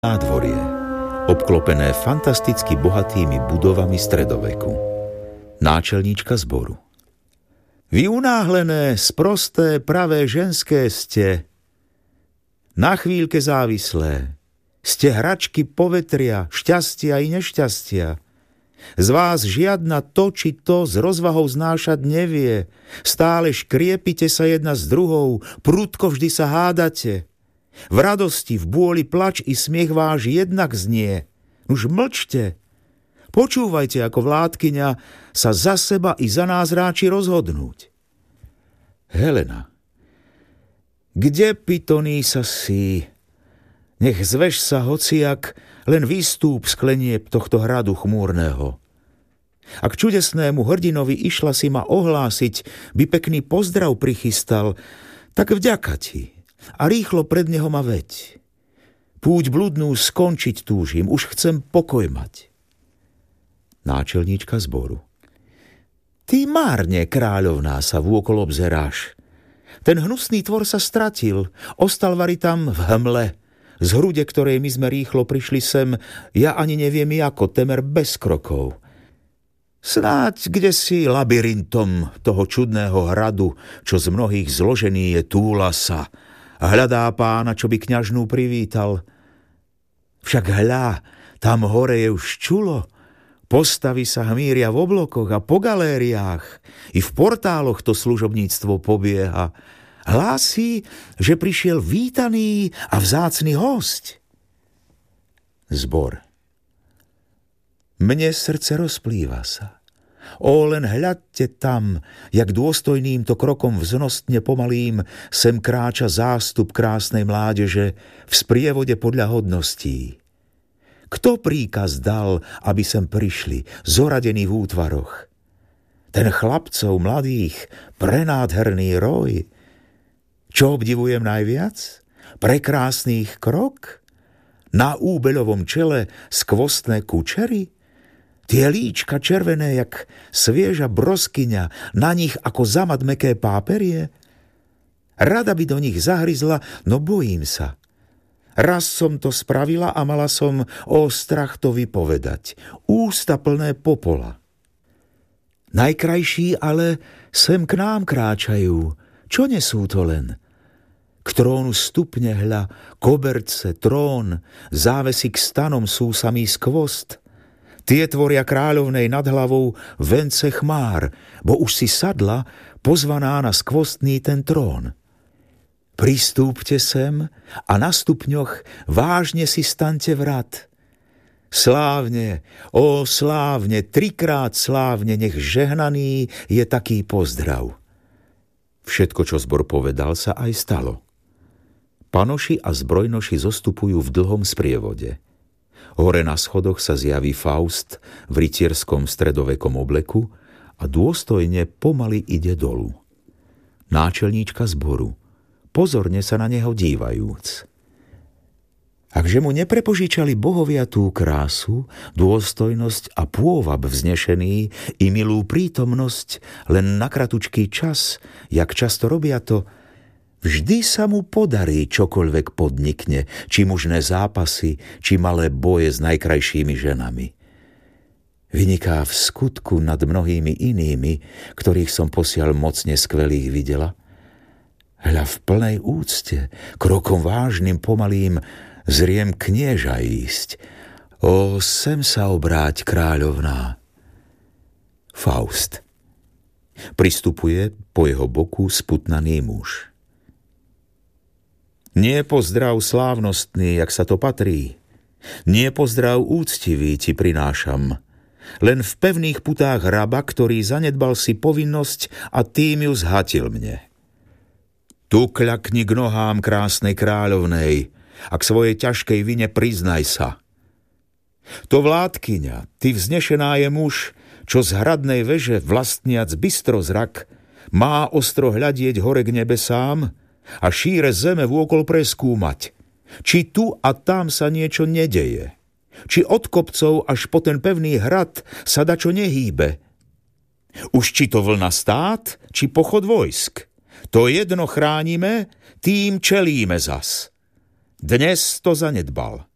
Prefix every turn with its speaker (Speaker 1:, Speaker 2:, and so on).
Speaker 1: Nádvorie, obklopené fantasticky bohatými budovami stredoveku. Náčelníčka zboru. Vy unáhlené, sprosté, pravé ženské ste, na chvíľke závislé, ste hračky povetria, šťastia i nešťastia. Z vás žiadna to či to s rozvahou znášať nevie, stále škriepite sa jedna s druhou, prudko vždy sa hádate. V radosti, v bôli plač i smiech váš jednak znie. Už mlčte. Počúvajte, ako vládkyňa sa za seba i za nás ráči rozhodnúť. Helena. Kde, pitoný sa si? Nech zveš sa hociak, len vystúp z klenieb tohto hradu chmúrneho. A k čudesnému hrdinovi išla si ma ohlásiť, by pekný pozdrav prichystal, tak vďaka ti. A rýchlo pred neho ma veď. Púť bludnú skončiť túžim, už chcem pokoj mať. Náčelníčka zboru. Ty márne, kráľovná, sa vôkol obzeráš. Ten hnusný tvor sa stratil, ostal vari tam v hmle. Z hrude, ktorej my sme rýchlo prišli sem, ja ani neviem ako, temer bez krokov. Snáď kdesi labyrintom toho čudného hradu, čo z mnohých zložený je, túla sa a hľadá pána, čo by kňažnú privítal. Však hľa, tam hore je už čulo, postavy sa hmíria v oblokoch a po galériách, i v portáloch to služobníctvo pobieha. Hlásí, že prišiel vítaný a vzácny hosť. Zbor. Mne srdce rozplýva sa. O, len hľadte tam, jak dôstojným to krokom vznostne pomalým sem kráča zástup krásnej mládeže v sprievode podľa hodností. Kto príkaz dal, aby sem prišli, zoradení v útvaroch? Ten chlapcov mladých, prenádherný roj. Čo obdivujem najviac? Prekrásnych krok? Na úbeľovom čele skvostné kučery? Tie líčka červené, jak svieža broskyňa, na nich ako zamad mäkké páperie? Rada by do nich zahryzla, no bojím sa. Raz som to spravila a mala som strach to vypovedať. Ústa plné popola. Najkrajší ale sem k nám kráčajú. Čo nesú to len? K trónu stupne hľa, koberce, trón, závesy k stanom sú samý skvost. Tie tvoria kráľovnej nad hlavou vence chmár, bo už si sadla, pozvaná na skvostný ten trón. Pristúpte sem a na stupňoch vážne si staňte vrat. Slávne, slávne, trikrát slávne, nech žehnaný je taký pozdrav. Všetko, čo zbor povedal, sa aj stalo. Panoši a zbrojnoši zostupujú v dlhom sprievode. Hore na schodoch sa zjaví Faust v rytierskom stredovekom obleku a dôstojne pomaly ide dolu. Náčelníčka zboru, pozorne sa na neho dívajúc. Akže mu neprepožičali bohovia tú krásu, dôstojnosť a pôvab vznešený i milú prítomnosť len na kratučký čas, jak často robia to, vždy sa mu podarí čokoľvek podnikne, či mužné zápasy, či malé boje s najkrajšími ženami. Vyniká v skutku nad mnohými inými, ktorých som posiaľ mocne skvelých videla. Hľa v plnej úcte, krokom vážnym pomalým, zriem knieža ísť. Sem sa obráť, kráľovná. Faust. Pristupuje po jeho boku sputnaný muž. Nie pozdrav slávnostný, jak sa to patrí. Nie pozdrav úctivý ti prinášam. Len v pevných putách raba, ktorý zanedbal si povinnosť a tým ju zhatil mne. Tu kľakni k nohám krásnej kráľovnej a k svojej ťažkej vine priznaj sa. To vládkyňa, ty vznešená je muž, čo z hradnej veže vlastniac bystro zrak, má ostro hľadieť hore k nebesám a šíre zeme vôkol preskúmať, či tu a tam sa niečo nedeje, či od kopcov až po ten pevný hrad sa dačo nehýbe. Už či to vlna stát, či pochod vojsk. To jedno chránime, tým čelíme zas. Dnes to zanedbal.